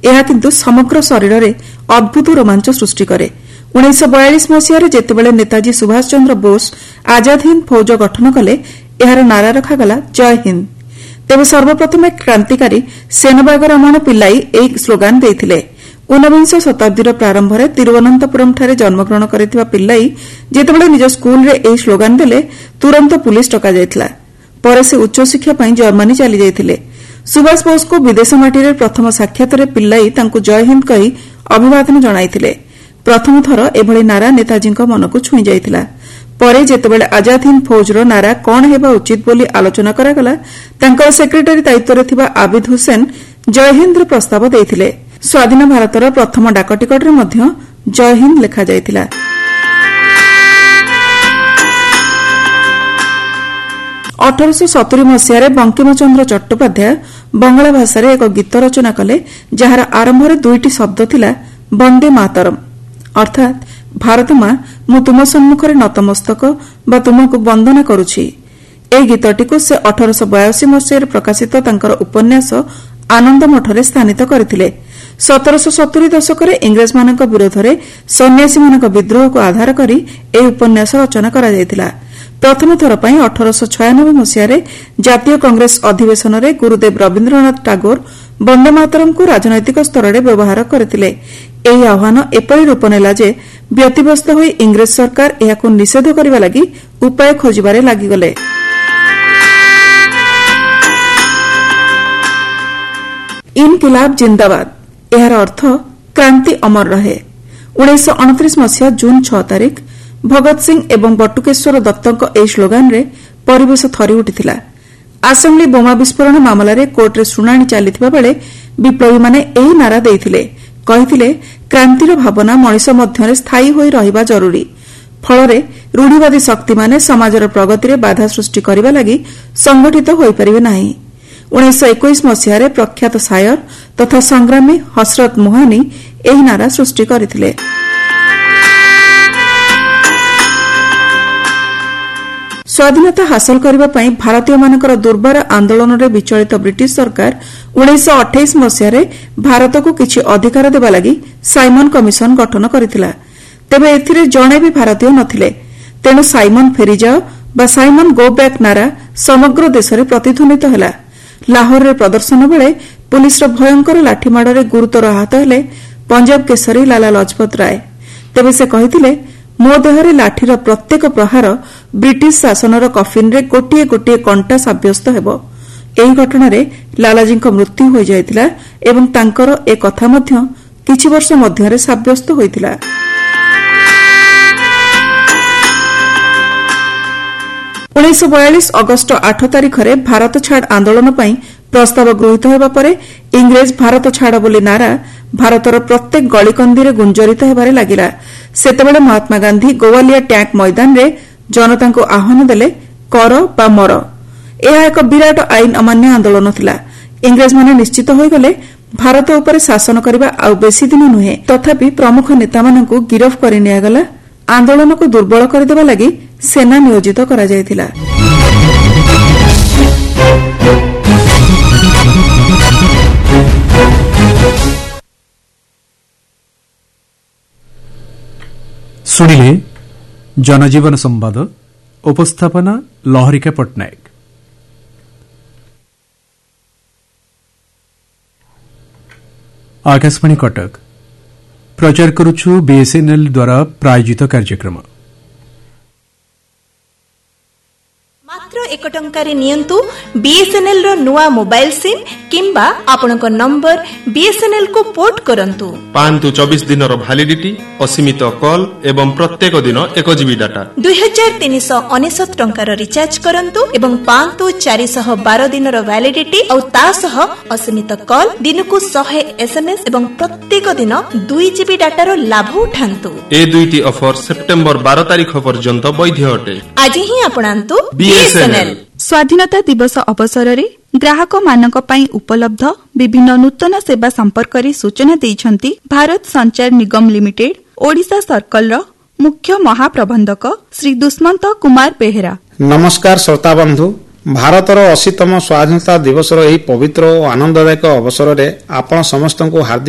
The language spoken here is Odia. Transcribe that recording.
ଏହା କିନ୍ତୁ ସମଗ୍ର ଶରୀରରେ ଅଦ୍ଭୁତ ରୋମାଞ୍ଚ ସୃଷ୍ଟି କରେ। 1942 ମସିହାରେ ଯେତେବେଳେ ନେତାଜୀ ସୁଭାଷ ଚନ୍ଦ୍ର ବୋଷ ଆଜାଦ ହିନ୍ଦ ଫୌଜ ଗଠନ କଲେ, ଏହାର ନାରା ରଖାଗଲା ଜୟ ହିନ୍ଦ। ତେବେ ସର୍ବପ୍ରଥମେ କ୍ରାନ୍ତିକାରୀ ସେନବାଗ ରମଣ ପିଲ୍ଲାଇ ଏହି ସ୍ଲୋଗାନ ଦେଇଥିଲେ। 19 ଶତାବ୍ଦୀର ପ୍ରାରମ୍ଭରେ ତିରୁବନନ୍ତପୁରମ୍ଠାରେ ଜନ୍ମଗ୍ରହଣ କରିଥିବା ପିଲ୍ଲାଇ ଯେତେବେଳେ ନିଜ ସ୍କୁଲରେ ଏହି ସ୍ଲୋଗାନ ଦେଲେ, ତୁରନ୍ତ ପୁଲିସ ଡକାଯାଇଥିଲା। ପରେ ସେ ଉଚ୍ଚଶିକ୍ଷା ପାଇଁ ଜର୍ମାନୀ ଚାଲିଯାଇଥିଲେ। ସୁଭାଷ ବୋଷଙ୍କୁ ବିଦେଶ ମାଟିରେ ପ୍ରଥମ ସାକ୍ଷାତରେ ପିଲ୍ଲାଇ ତାଙ୍କୁ ଜୟ ହିନ୍ଦ କହି ଅଭିବାଦନ ଜଣାଇଥିଲେ। ପ୍ରଥମ ଥର ଏଭଳି ନାରା ନେତାଜୀଙ୍କ ମନକୁ ଛୁଇଁ ଯାଇଥିଲା। ପରେ ଯେତେବେଳେ ଆଜାଦ ହିନ୍ଦ ଫୌଜର ନାରା କ'ଣ ହେବା ଉଚିତ ବୋଲି ଆଲୋଚନା କରାଗଲା, ତାଙ୍କର ସେକ୍ରେଟାରୀ ଦାୟିତ୍ୱରେ ଥିବା ଆବିଦ ହୁସେନ ଜୟ ହିନ୍ଦର ପ୍ରସ୍ତାବ ଦେଇଥିଲେ। ସ୍ୱାଧୀନ ଭାରତର ପ୍ରଥମ ଡାକଟିକଟରେ ମଧ୍ୟ ଜୟ ହିନ୍ଦ ଲେଖାଯାଇଥିଲା। ମସିହାରେ ବଙ୍କିମଚନ୍ଦ୍ର ଚଟ୍ଟୋପାଧ୍ୟାୟ ବଙ୍ଗଳା ଭାଷାରେ ଏକ ଗୀତ ରଚନା କଲେ, ଯାହାର ଆରମ୍ଭରେ ଦୁଇଟି ଶବ୍ଦ ଥିଲା ବନ୍ଦେ ମାତରମ୍, ଅର୍ଥାତ୍ ଭାରତ ମା, ମୁଁ ତୁମ ସମ୍ମୁଖରେ ନତମସ୍ତକ ବା ତୁମକୁ ବନ୍ଦନା କରୁଛି। ଏହି ଗୀତଟିକୁ ସେ 1882 ମସିହାରେ ପ୍ରକାଶିତ ତାଙ୍କର ଉପନ୍ୟାସ ଆନନ୍ଦ ମଠରେ ସ୍ଥାନିତ କରିଥିଲେ। 1770 ଦଶକରେ ଇଂରେଜମାନଙ୍କ ବିରୋଧରେ ସନ୍ନ୍ୟାସୀମାନଙ୍କ ବିଦ୍ରୋହକୁ ଆଧାର କରି ଏହି ଉପନ୍ୟାସ ରଚନା କରାଯାଇଥିଲା। ପ୍ରଥମ ଥର ପାଇଁ 1896 ମସିହାରେ ଜାତୀୟ କଂଗ୍ରେସ ଅଧିବେଶନରେ ଗୁରୁଦେବ ରବୀନ୍ଦ୍ରନାଥ ଟାଗୋର ବନ୍ଦେ ମାତରମ୍କୁ ରାଜନୈତିକ ସ୍ତରରେ ବ୍ୟବହାର କରିଥିଲେ। ଏହି ଆହ୍ୱାନ ଏପରି ରୂପ ନେଲା ଯେ ବ୍ୟତିବ୍ୟସ୍ତ ହୋଇ ଇଂରେଜ ସରକାର ଏହାକୁ ନିଷେଧ କରିବା ଲାଗି ଉପାୟ ଖୋଜିବାରେ ଲାଗିଗଲେ। ଇନକିଲାବ ଜିନ୍ଦାବାଦ, ଏହାର ଅର୍ଥ କ୍ରାନ୍ତି ଅମର ରହେ। 1929 ମସିହା ଜୁନ୍ 6 ତାରିଖ ଭଗତ ସିଂ ଏବଂ ବଟୁକେଶ୍ୱର ଦତ୍ତଙ୍କ ଏହି ସ୍ଲୋଗାନରେ ପରିବେଶ ଥରି ଉଠିଥିଲା। ଆସେମ୍ବଲି ବୋମା ବିସ୍ଫୋରଣ ମାମଲାରେ କୋର୍ଟରେ ଶୁଣାଣି ଚାଲିଥିବା ବେଳେ ବିପ୍ଳବୀମାନେ ଏହି ନାରା ଦେଇଥିଲେ। କହିଥିଲେ, କ୍ରାନ୍ତିର ଭାବନା ମଣିଷ ମଧ୍ୟରେ ସ୍ଥାୟୀ ହୋଇ ରହିବା ଜରୁରୀ। ଫଳରେ ରୂଢ଼ିବାଦୀ ଶକ୍ତିମାନେ ସମାଜର ପ୍ରଗତିରେ ବାଧା ସୃଷ୍ଟି କରିବା ଲାଗି ସଂଗଠିତ ହୋଇପାରିବେ ନାହିଁ। 1921 ମସିହାରେ ପ୍ରଖ୍ୟାତ ସାୟର ତଥା ସଂଗ୍ରାମୀ ହସରତ ମୋହାନି ଏହି ନାରା ସୃଷ୍ଟି କରିଥିଲେ। ସ୍ୱାଧୀନତା ହାସଲ କରିବା ପାଇଁ ଭାରତୀୟମାନଙ୍କର ଦୁର୍ବାର ଆନ୍ଦୋଳନରେ ବିଚଳିତ ବ୍ରିଟିଶ ସରକାର 1928 ମସିହାରେ ଭାରତକୁ କିଛି ଅଧିକାର ଦେବା ଲାଗି ସାଇମନ କମିଶନ ଗଠନ କରିଥିଲା। ତେବେ ଏଥିରେ ଜଣେ ବି ଭାରତୀୟ ନଥିଲେ। ତେଣୁ ସାଇମନ ଫେରିଯାଅ ବା ସାଇମନ ଗୋ ବ୍ୟାକ୍ ନାରା ସମଗ୍ର ଦେଶରେ ପ୍ରତିଧ୍ୱନିତ ହେଲା। ଲାହୋରରେ ପ୍ରଦର୍ଶନ ବେଳେ ପୁଲିସର ଭୟଙ୍କର ଲାଠିମାଡ଼ରେ ଗୁରୁତର ଆହତ ହେଲେ ପଞ୍ଜାବ କେଶରୀ ଲାଲା ଲଜପତ ରାୟ। ତେବେ ସେ କହିଥିଲେ, ମୋ ଦେହରେ ଲାଠିର ପ୍ରତ୍ୟେକ ପ୍ରହାର ବ୍ରିଟିଶ ଶାସନର କଫିନରେ ଗୋଟିଏ ଗୋଟିଏ କଣ୍ଟା ସାବ୍ୟସ୍ତ ହେବ। ଏହି ଘଟଣାରେ ଲାଲାଜୀଙ୍କ ମୃତ୍ୟୁ ହୋଇଯାଇଥିଲା ଏବଂ ତାଙ୍କର ଏ କଥା ମଧ୍ୟ କିଛି ବର୍ଷ ମଧ୍ୟରେ ସାବ୍ୟସ୍ତ ହୋଇଥିଲା। 1942 ଅଗଷ୍ଟ 8 ତାରିଖରେ ଭାରତ ଛାଡ଼ ଆନ୍ଦୋଳନ ପାଇଁ ପ୍ରସ୍ତାବ ଗୃହୀତ ହେବା ପରେ ଇଂରେଜ ଭାରତ ଛାଡ଼ ବୋଲି ନାରା ଭାରତର ପ୍ରତ୍ୟେକ ଗଳିକନ୍ଦିରେ ଗୁଞ୍ଜରିତ ହେବାରେ ଲାଗିଲା। ସେତେବେଳେ ମହାତ୍ମା ଗାନ୍ଧୀ ଗୋୱାଲିଆ ଟ୍ୟାଙ୍କ ମଇଦାନରେ ଜନତାଙ୍କୁ ଆହ୍ୱାନ ଦେଲେ, କର ବା ମର। ଏହା ଏକ ବିରାଟ ଆଇନ ଅମାନ୍ୟ ଆନ୍ଦୋଳନ ଥିଲା। ଇଂରେଜମାନେ ନିଶ୍ଚିତ ହୋଇଗଲେ ଭାରତ ଉପରେ ଶାସନ କରିବା ଆଉ ବେଶୀ ଦିନ ନୁହେଁ। ତଥାପି ପ୍ରମୁଖ ନେତାମାନଙ୍କୁ ଗିରଫ କରି ନିଆଗଲା। ଆନ୍ଦୋଳନକୁ ଦୁର୍ବଳ କରିଦେବା ଲାଗି ସେନା ନିୟୋଜିତ କରାଯାଇଥିଲା। ଶୁଣିଲେ ଜନଜୀବନ ସମ୍ବାଦ, ଉପସ୍ଥାପନା ଲହରିକା ପଟ୍ଟନାୟକ। आकाशवाणी कटक प्रचार करुछु बीएसएनएल द्वारा प्रायोजित कार्यक्रम। मात्र 1 टंकारे नियंतु बीएसएनएल रो नुआ मोबाइल सिम किंबा आपनक नंबर बीएसएनएल को पोर्ट करंतु। 524 दिन रो वैलिडिटी, असीमित कॉल एवं प्रत्येक दिन 1 जीबी डाटा। 2399 टंकार रिचार्ज करंतु एवं 5412 दिन रो वैलिडिटी और ता सह असीमित कॉल, दिनको 100 एसएमएस एवं प्रत्येक दिन 2 जीबी डाटा रो लाभ उठांतु। ए दुईटी ऑफर सेप्टेम्बर 12 तारिख पर्यंत वैध अटे। आज ही आपणांतु बीएसएनएल। स्वाधीनता दिवस अवसर रे ग्राहक मानक पई उपलब्ध विभिन्न नूतन सेवा संपर्क रे सूचना दैछंती भारत संचार निगम लिमिटेड ओडिशा सर्कल रो मुख्य महाप्रबंधक श्री दुष्मंत कुमार बेहेरा। नमस्कार श्रोता बंधु, भारतर 80तम स्वाधीनता दिवस एही पवित्र और आनंददायक अवसर रे आपण समस्त को हार्दिक